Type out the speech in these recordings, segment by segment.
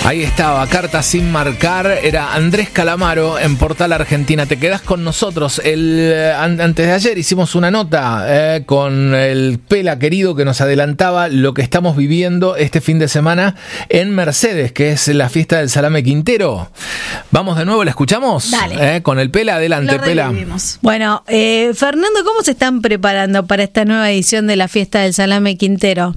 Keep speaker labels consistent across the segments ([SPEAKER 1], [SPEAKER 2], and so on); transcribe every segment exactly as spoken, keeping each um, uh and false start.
[SPEAKER 1] Ahí estaba, carta sin marcar, era Andrés Calamaro en Portal Argentina. Te quedás con nosotros. El, antes de ayer hicimos una nota eh, con el Pela querido que nos adelantaba lo que estamos viviendo este fin de semana en Mercedes, que es la fiesta del Salame Quintero. Vamos de nuevo, ¿la escuchamos?
[SPEAKER 2] Dale.
[SPEAKER 1] Eh, con el Pela, adelante, Pela.
[SPEAKER 2] Bueno, eh, Fernando, ¿cómo se están preparando para esta nueva edición de la fiesta del Salame Quintero?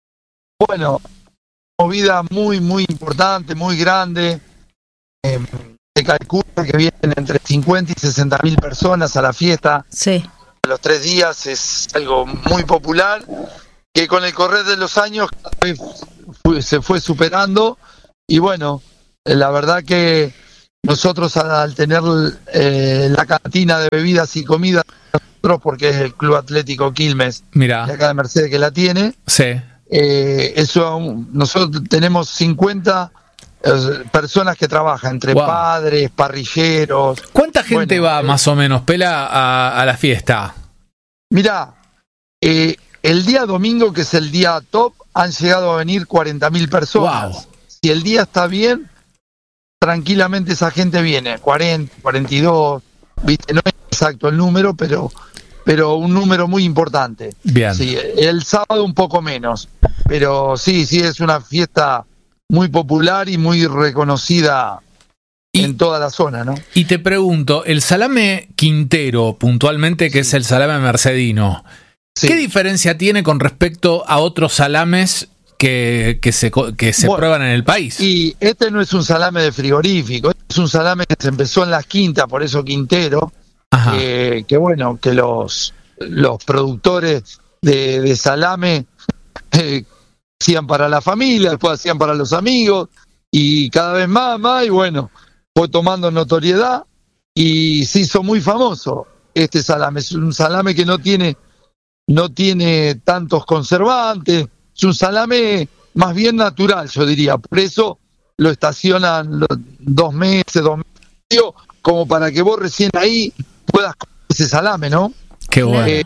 [SPEAKER 3] Bueno, movida muy, muy importante, muy grande. Eh, se calcula que vienen entre cincuenta y sesenta mil personas a la fiesta.
[SPEAKER 2] Sí.
[SPEAKER 3] Los tres días es algo muy popular, que con el correr de los años fue, se fue superando. Y bueno, la verdad que nosotros al tener eh, la cantina de bebidas y comidas, nosotros, porque es el Club Atlético Quilmes,
[SPEAKER 1] Mirá.
[SPEAKER 3] de acá de Mercedes que la tiene,
[SPEAKER 1] Sí.
[SPEAKER 3] Eh, eso nosotros tenemos cincuenta eh, personas que trabajan entre
[SPEAKER 1] Wow.
[SPEAKER 3] padres, parrilleros.
[SPEAKER 1] ¿Cuánta gente
[SPEAKER 3] Bueno,
[SPEAKER 1] va
[SPEAKER 3] eh,
[SPEAKER 1] más o menos, Pela, a, a la fiesta?
[SPEAKER 3] Mirá, eh, el día domingo, que es el día top, han llegado a venir cuarenta mil personas.
[SPEAKER 1] Wow.
[SPEAKER 3] Si el día está bien, tranquilamente esa gente viene, cuarenta, cuarenta y dos, ¿viste? No es exacto el número, pero pero un número muy importante.
[SPEAKER 1] Bien.
[SPEAKER 3] Sí, el sábado un poco menos, pero sí, sí, es una fiesta muy popular y muy reconocida
[SPEAKER 1] Y-
[SPEAKER 3] en toda la zona, ¿no?
[SPEAKER 1] Y te pregunto, el Salame Quintero, puntualmente, que
[SPEAKER 3] Sí.
[SPEAKER 1] es el salame mercedino,
[SPEAKER 3] Sí.
[SPEAKER 1] ¿qué diferencia tiene con respecto a otros salames que, que se, co- que se
[SPEAKER 3] Bueno,
[SPEAKER 1] prueban en el país?
[SPEAKER 3] Y este no es un salame de frigorífico, es un salame que se empezó en las quintas, por eso Quintero,
[SPEAKER 1] Ajá.
[SPEAKER 3] que, que bueno, que los, los productores de, de salame eh, hacían para la familia, después hacían para los amigos, y cada vez más, más, y bueno, fue tomando notoriedad y se hizo muy famoso este salame. Es un salame que no tiene, no tiene tantos conservantes, es un salame más bien natural, yo diría, por eso lo estacionan los dos meses, dos meses, como para que vos recién ahí puedas comer ese salame, ¿no?
[SPEAKER 1] Qué bueno.
[SPEAKER 3] Eh,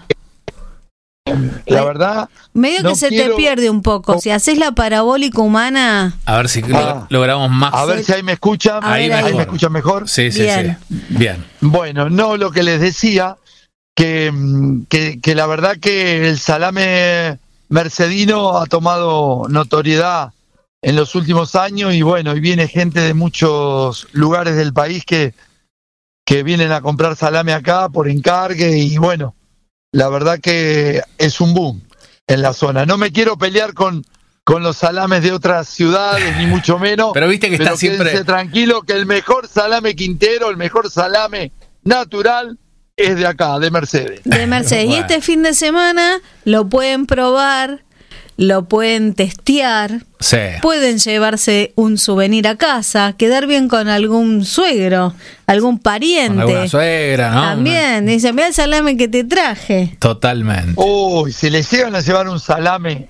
[SPEAKER 3] la verdad,
[SPEAKER 2] Medio
[SPEAKER 3] no
[SPEAKER 2] que se
[SPEAKER 3] quiero-
[SPEAKER 2] te pierde un poco. Si haces la parabólica humana,
[SPEAKER 1] A ver si lo-
[SPEAKER 3] Ah.
[SPEAKER 1] logramos más.
[SPEAKER 3] a ver si ahí me escuchan,
[SPEAKER 2] A
[SPEAKER 3] ahí,
[SPEAKER 2] ver, ahí.
[SPEAKER 3] me escuchan mejor.
[SPEAKER 1] Sí, sí,
[SPEAKER 2] Bien.
[SPEAKER 1] sí. Bien.
[SPEAKER 3] Bueno, no, lo que les decía, que, mm, que, que la verdad que el salame mercedino ha tomado notoriedad en los últimos años y bueno, y viene gente de muchos lugares del país que, que vienen a comprar salame acá por encargue y bueno, la verdad que es un boom en la zona. No me quiero pelear con, con los salames de otras ciudades, ni mucho menos.
[SPEAKER 1] Pero viste que está
[SPEAKER 3] Pero
[SPEAKER 1] siempre-
[SPEAKER 3] quédense tranquilo que el mejor salame Quintero, el mejor salame natural es de acá, de Mercedes.
[SPEAKER 2] de Mercedes.
[SPEAKER 1] Bueno.
[SPEAKER 2] Y este fin de semana lo pueden probar, lo pueden testear,
[SPEAKER 1] Sí.
[SPEAKER 2] pueden llevarse un souvenir a casa, quedar bien con algún suegro, algún
[SPEAKER 1] Con
[SPEAKER 2] pariente.
[SPEAKER 1] alguna suegra, ¿no?
[SPEAKER 2] También, dice, mira el salame que te traje.
[SPEAKER 1] Totalmente.
[SPEAKER 3] Uy, si le llegan a llevar un salame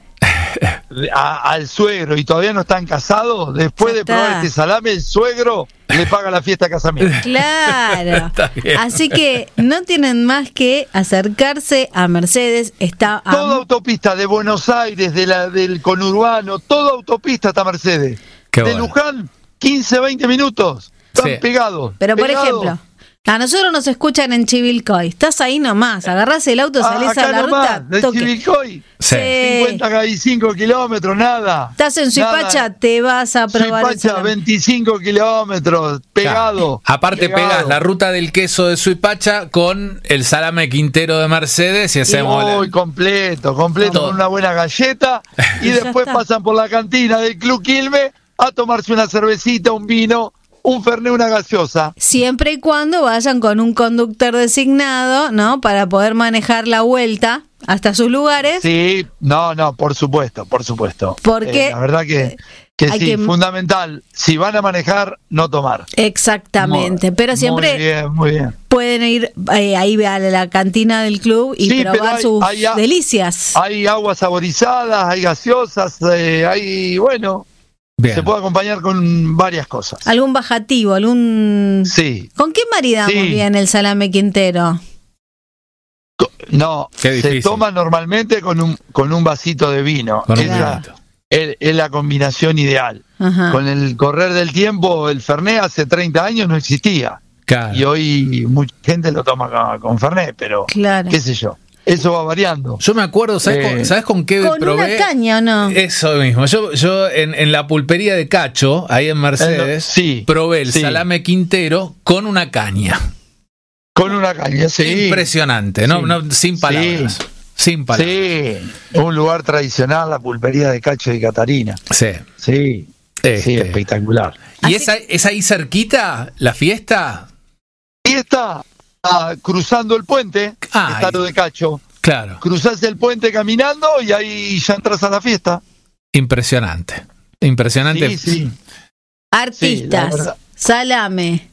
[SPEAKER 3] a- al suegro y todavía no están casados, después
[SPEAKER 2] Ya
[SPEAKER 3] de probar
[SPEAKER 2] está.
[SPEAKER 3] este salame, el suegro le paga la fiesta de casamiento.
[SPEAKER 2] Claro.
[SPEAKER 1] Está bien.
[SPEAKER 2] Así que no tienen más que acercarse a Mercedes. Está a-
[SPEAKER 3] Toda autopista de Buenos Aires, de la, del conurbano, toda autopista está Mercedes.
[SPEAKER 1] Qué
[SPEAKER 3] de
[SPEAKER 1] bueno.
[SPEAKER 3] Luján, quince, veinte minutos. Están
[SPEAKER 1] Sí.
[SPEAKER 3] pegados.
[SPEAKER 2] Pero por
[SPEAKER 3] pegados.
[SPEAKER 2] ejemplo, a nosotros nos escuchan en Chivilcoy. Estás ahí nomás, agarrás el auto,
[SPEAKER 3] Ah,
[SPEAKER 2] salís
[SPEAKER 3] acá
[SPEAKER 2] a la
[SPEAKER 3] nomás,
[SPEAKER 2] ruta,
[SPEAKER 3] de
[SPEAKER 2] toque.
[SPEAKER 3] Chivilcoy,
[SPEAKER 1] Sí.
[SPEAKER 3] cincuenta y cinco kilómetros, nada.
[SPEAKER 2] Estás en Suipacha,
[SPEAKER 3] Nada.
[SPEAKER 2] te vas a probar el
[SPEAKER 3] Suipacha,
[SPEAKER 2] salame.
[SPEAKER 3] veinticinco kilómetros, pegado.
[SPEAKER 1] Aparte
[SPEAKER 3] pegado.
[SPEAKER 1] pegas la ruta del queso de Suipacha con el salame Quintero de Mercedes y hacemos... la-
[SPEAKER 3] Muy completo, completo,
[SPEAKER 1] Todo.
[SPEAKER 3] con una buena galleta. Y
[SPEAKER 2] Ya
[SPEAKER 3] después
[SPEAKER 2] está.
[SPEAKER 3] pasan por la cantina del Club Quilmes a tomarse una cervecita, un vino, un fernet, una gaseosa.
[SPEAKER 2] Siempre y cuando vayan con un conductor designado, ¿no? Para poder manejar la vuelta hasta sus lugares.
[SPEAKER 3] Sí, no, no, por supuesto, por supuesto.
[SPEAKER 2] Porque,
[SPEAKER 3] Eh, la verdad que, que
[SPEAKER 2] hay
[SPEAKER 3] sí,
[SPEAKER 2] que-
[SPEAKER 3] fundamental. Si van a manejar, no tomar.
[SPEAKER 2] Exactamente,
[SPEAKER 3] Muy-
[SPEAKER 2] pero siempre
[SPEAKER 3] Muy bien, muy bien.
[SPEAKER 2] pueden ir eh, ahí a la cantina del club y
[SPEAKER 3] Sí, pero
[SPEAKER 2] probar
[SPEAKER 3] hay-
[SPEAKER 2] sus
[SPEAKER 3] hay a-
[SPEAKER 2] delicias.
[SPEAKER 3] Hay aguas saborizadas, hay gaseosas, eh, hay, bueno,
[SPEAKER 1] Bien.
[SPEAKER 3] se puede acompañar con varias cosas.
[SPEAKER 2] Algún bajativo, algún...
[SPEAKER 3] Sí.
[SPEAKER 2] ¿Con qué maridamos
[SPEAKER 3] Sí.
[SPEAKER 2] bien el salame Quintero?
[SPEAKER 3] Co- No,
[SPEAKER 1] Qué
[SPEAKER 3] se
[SPEAKER 1] difícil.
[SPEAKER 3] toma normalmente con un con un vasito de vino.
[SPEAKER 1] Con un
[SPEAKER 3] Esa-
[SPEAKER 1] vinito.
[SPEAKER 3] es, es la combinación ideal.
[SPEAKER 2] Ajá.
[SPEAKER 3] Con el correr del tiempo, el Fernet hace treinta años no existía.
[SPEAKER 1] Claro.
[SPEAKER 3] Y hoy mucha gente lo toma con, con Fernet, pero
[SPEAKER 2] Claro.
[SPEAKER 3] qué sé yo. Eso va variando.
[SPEAKER 1] Yo me acuerdo, ¿sabes,
[SPEAKER 3] Eh,
[SPEAKER 1] con, ¿sabes con qué
[SPEAKER 2] Con
[SPEAKER 1] probé?
[SPEAKER 2] una caña, ¿o no?
[SPEAKER 1] Eso mismo. Yo, yo en, en la pulpería de Cacho, ahí en Mercedes,
[SPEAKER 3] Sí,
[SPEAKER 1] probé el
[SPEAKER 3] sí.
[SPEAKER 1] salame Quintero con una caña.
[SPEAKER 3] Con una caña, sí.
[SPEAKER 1] Impresionante, ¿no?
[SPEAKER 3] Sí.
[SPEAKER 1] No, sin palabras.
[SPEAKER 3] Sí.
[SPEAKER 1] Sin palabras.
[SPEAKER 3] Sí, un lugar tradicional, la pulpería de Cacho y Catarina.
[SPEAKER 1] Sí.
[SPEAKER 3] Sí,
[SPEAKER 1] Este.
[SPEAKER 3] sí, espectacular.
[SPEAKER 1] ¿Y
[SPEAKER 2] Así-
[SPEAKER 1] esa, es ahí cerquita, la fiesta?
[SPEAKER 3] Y está ah, cruzando el puente,
[SPEAKER 1] Ay.
[SPEAKER 3] está lo de Cacho.
[SPEAKER 1] Claro.
[SPEAKER 3] Cruzás el puente caminando y ahí ya entras a la fiesta.
[SPEAKER 1] Impresionante. Impresionante.
[SPEAKER 3] Sí, sí. Sí,
[SPEAKER 2] Artistas,
[SPEAKER 3] la verdad.
[SPEAKER 2] salame.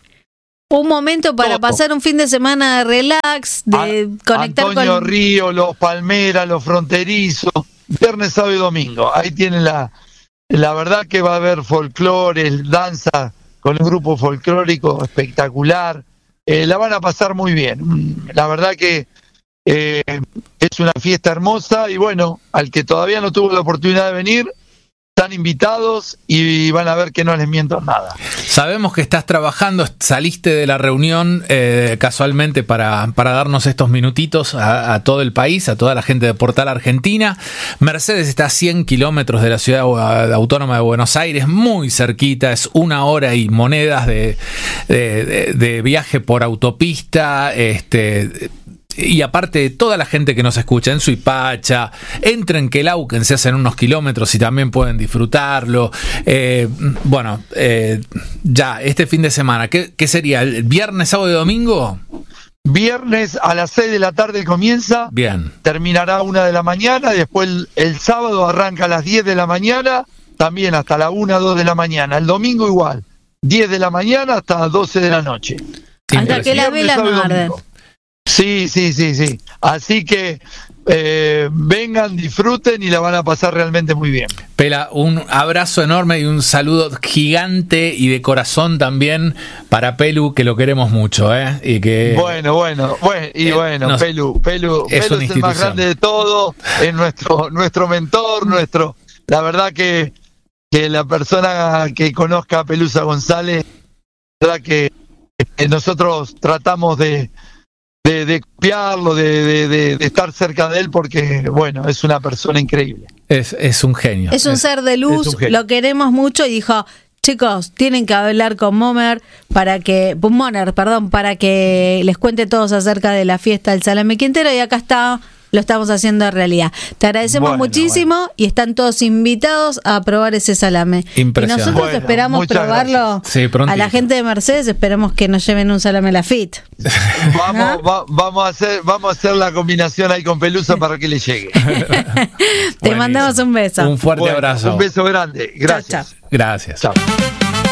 [SPEAKER 2] Un momento para
[SPEAKER 3] Todo.
[SPEAKER 2] pasar un fin de semana de relax, de
[SPEAKER 3] A-
[SPEAKER 2] conectar
[SPEAKER 3] Antonio
[SPEAKER 2] con...
[SPEAKER 3] Río, los Palmeras, los Fronterizos, viernes, sábado y domingo. Ahí tienen la, la verdad que va a haber folclore, danza con un grupo folclórico espectacular. Eh, la van a pasar muy bien. La verdad que eh, es una fiesta hermosa y bueno, al que todavía no tuvo la oportunidad de venir, están invitados y van a ver que no les miento nada.
[SPEAKER 1] Sabemos que estás trabajando, saliste de la reunión eh, casualmente para, para darnos estos minutitos a, a todo el país, a toda la gente de Portal Argentina. Mercedes está a cien kilómetros de la ciudad autónoma de Buenos Aires, muy cerquita, es una hora y monedas de, de, de, de viaje por autopista, este... Y aparte, toda la gente que nos escucha en Suipacha, entren que Quelauquen, se hacen unos kilómetros y también pueden disfrutarlo. Eh, bueno, eh, ya, este fin de semana, ¿qué, qué sería? ¿El viernes, sábado y domingo?
[SPEAKER 3] Viernes a las seis de la tarde comienza,
[SPEAKER 1] Bien.
[SPEAKER 3] terminará a una de la mañana, después el, el sábado arranca a las diez de la mañana, también hasta la una, dos de la mañana. El domingo igual, diez de la mañana hasta doce de la noche.
[SPEAKER 2] Hasta que las
[SPEAKER 3] Viernes,
[SPEAKER 2] velas
[SPEAKER 3] sábado y
[SPEAKER 2] no arden.
[SPEAKER 3] domingo. Sí, sí, sí, sí. Así que eh, vengan, disfruten y la van a pasar realmente muy bien.
[SPEAKER 1] Pela, un abrazo enorme y un saludo gigante y de corazón también para Pelu, que lo queremos mucho, ¿eh? Y que...
[SPEAKER 3] Bueno, bueno, bueno, y
[SPEAKER 1] Eh,
[SPEAKER 3] bueno,
[SPEAKER 1] nos-
[SPEAKER 3] Pelu, Pelu,
[SPEAKER 1] es
[SPEAKER 3] Pelu
[SPEAKER 1] una
[SPEAKER 3] es el más
[SPEAKER 1] institución.
[SPEAKER 3] grande de todo, es nuestro, nuestro mentor, nuestro, la verdad que, que la persona que conozca a Pelusa González, la verdad que eh, nosotros tratamos de, de, de copiarlo, de, de, de, de estar cerca de él, porque bueno, es una persona increíble.
[SPEAKER 1] Es, es un genio.
[SPEAKER 2] Es un ser de
[SPEAKER 3] es
[SPEAKER 2] luz,
[SPEAKER 3] un genio.
[SPEAKER 2] lo queremos mucho y dijo, chicos, tienen que hablar con Momer para que, Moner, perdón, para que les cuente todos acerca de la fiesta del Salame Quintero y acá está, lo estamos haciendo realidad. Te agradecemos
[SPEAKER 3] Bueno,
[SPEAKER 2] muchísimo y están todos invitados a probar ese salame. Y
[SPEAKER 1] Impresionante.
[SPEAKER 2] nosotros
[SPEAKER 3] Bueno,
[SPEAKER 2] esperamos
[SPEAKER 3] muchas
[SPEAKER 2] probarlo.
[SPEAKER 3] gracias.
[SPEAKER 1] Sí, prontito.
[SPEAKER 2] A la gente de Mercedes esperemos que nos lleven un salame Lafite.
[SPEAKER 3] Vamos, va- vamos a hacer, vamos a hacer la combinación ahí con Pelusa para que le llegue.
[SPEAKER 2] Te
[SPEAKER 1] Buenísimo.
[SPEAKER 2] mandamos un beso.
[SPEAKER 1] Un fuerte
[SPEAKER 3] Bueno,
[SPEAKER 1] abrazo.
[SPEAKER 3] un beso grande, gracias.
[SPEAKER 2] chao.
[SPEAKER 1] Gracias.
[SPEAKER 3] Chao.